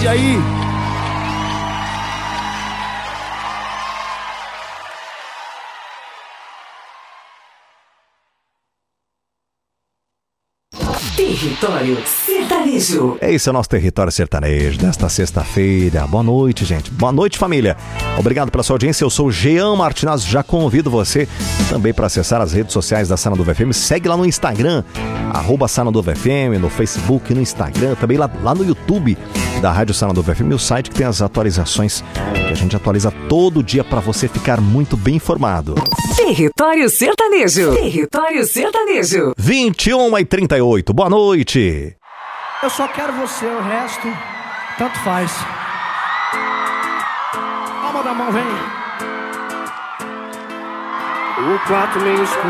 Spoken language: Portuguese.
E aí? Território Sertanejo. Esse é o nosso Território Sertanejo desta sexta-feira. Boa noite, gente. Boa noite, família. Obrigado pela sua audiência. Eu sou o Jean Martinazzo. Já convido você também para acessar as redes sociais da Sananduva FM. Segue lá no Instagram, @Sananduva FM, no Facebook, no Instagram, também lá no YouTube da Rádio Sananduva FM, o site que tem as atualizações que a gente atualiza todo dia para você ficar muito bem informado. Território Sertanejo. Território Sertanejo. 21h38. Boa noite. Eu só quero você, o resto, tanto faz. Palma da mão, vem. O quarto meio escuro.